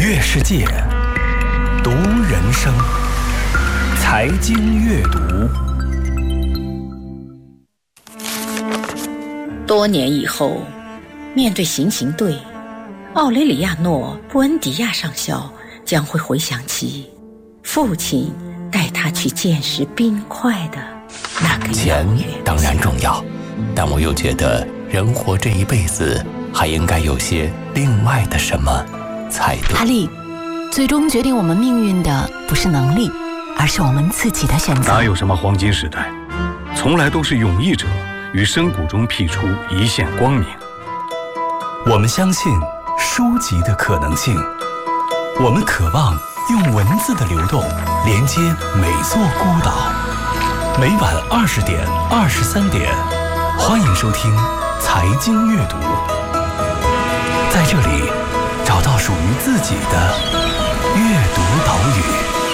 阅世界，读人生，财经阅读。 多年以后，面对行刑队，奥雷里亚诺·布恩迪亚上校将会回想起父亲带他去见识冰块的那个钱当然重要，但我又觉得人活这一辈子还应该有些另外的什么才对。 哈利，最终决定我们命运的不是能力，而是我们自己的选择。 哪有什么黄金时代，从来都是勇毅者于深谷中辟出一线光明。 我们相信书籍的可能性，我们渴望用文字的流动连接每座孤岛。每晚20点、23点，欢迎收听财经阅读，在这里找到属于自己的阅读